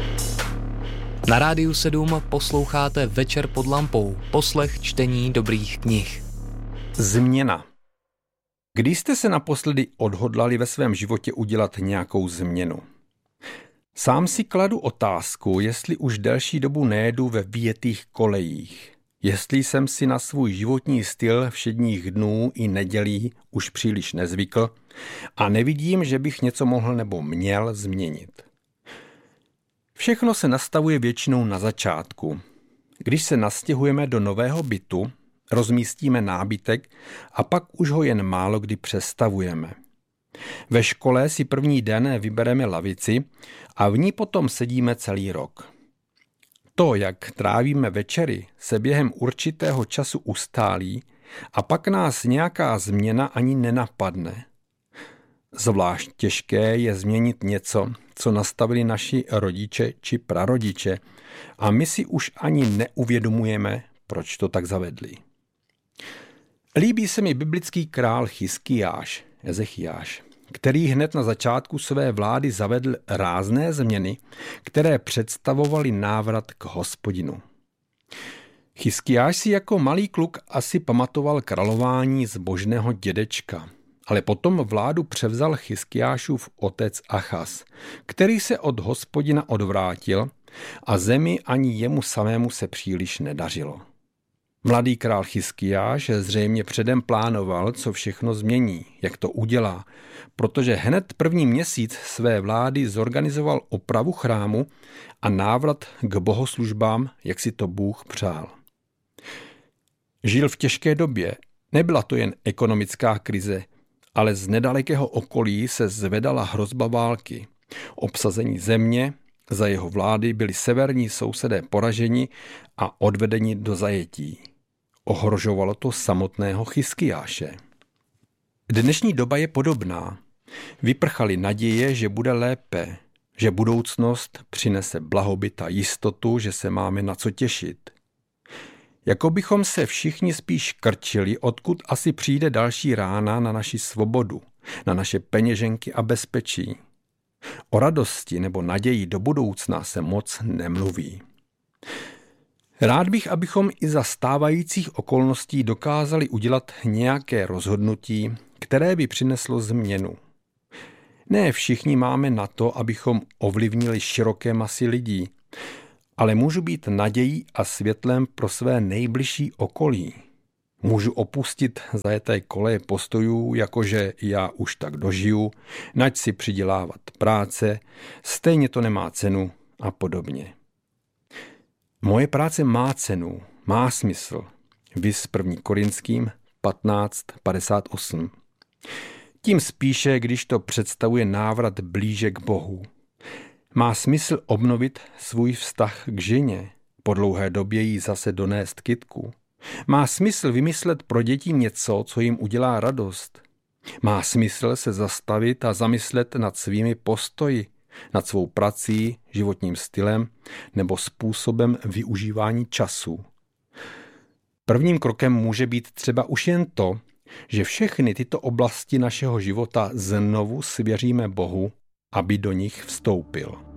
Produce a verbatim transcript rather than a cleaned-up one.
Na Rádiu sedm posloucháte Večer pod lampou, poslech čtení dobrých knih. Změna. Kdy jste se naposledy odhodlali ve svém životě udělat nějakou změnu? Sám si kladu otázku, jestli už delší dobu nejedu ve vyjetých kolejích. Jestli jsem si na svůj životní styl všedních dnů i nedělí už příliš nezvykl a nevidím, že bych něco mohl nebo měl změnit. Všechno se nastavuje většinou na začátku. Když se nastěhujeme do nového bytu, rozmístíme nábytek a pak už ho jen málo kdy přestavujeme. Ve škole si první den vybereme lavici a v ní potom sedíme celý rok. To, jak trávíme večery, se během určitého času ustálí a pak nás nějaká změna ani nenapadne. Zvlášť těžké je změnit něco, co nastavili naši rodiče či prarodiče a my si už ani neuvědomujeme, proč to tak zavedli. Líbí se mi biblický král Chiskiáš, Ezechiáš, který hned na začátku své vlády zavedl rázné změny, které představovaly návrat k Hospodinu. Chiskiáš si jako malý kluk asi pamatoval králování zbožného dědečka, ale potom vládu převzal Chiskiášův otec Achaz, který se od Hospodina odvrátil a zemi ani jemu samému se příliš nedařilo. Mladý král Chiskiáš zřejmě předem plánoval, co všechno změní, jak to udělá, protože hned první měsíc své vlády zorganizoval opravu chrámu a návrat k bohoslužbám, jak si to Bůh přál. Žil v těžké době, nebyla to jen ekonomická krize, ale z nedalekého okolí se zvedala hrozba války. Obsazení země, za jeho vlády byli severní sousedé poraženi a odvedeni do zajetí. Ohrožovalo to samotného Chiskiáše. Dnešní doba je podobná. Vyprchaly naděje, že bude lépe, že budoucnost přinese blahobyt a jistotu, že se máme na co těšit. Jako bychom se všichni spíš krčili, odkud asi přijde další rána na naši svobodu, na naše peněženky a bezpečí. O radosti nebo naději do budoucna se moc nemluví. Rád bych, abychom i za stávajících okolností dokázali udělat nějaké rozhodnutí, které by přineslo změnu. Ne všichni máme na to, abychom ovlivnili široké masy lidí, ale můžu být nadějí a světlem pro své nejbližší okolí. Můžu opustit zajeté koleje postojů, jakože já už tak dožiju, nať si přidělávat práce, stejně to nemá cenu a podobně. Moje práce má cenu, má smysl. Vis první Korinským patnáct padesát osm. Tím spíše, když to představuje návrat blíže k Bohu. Má smysl obnovit svůj vztah k ženě, po dlouhé době jí zase donést kytku. Má smysl vymyslet pro děti něco, co jim udělá radost. Má smysl se zastavit a zamyslet nad svými postoji, nad svou prací, životním stylem nebo způsobem využívání času. Prvním krokem může být třeba už jen to, že všechny tyto oblasti našeho života znovu svěříme Bohu, aby do nich vstoupil.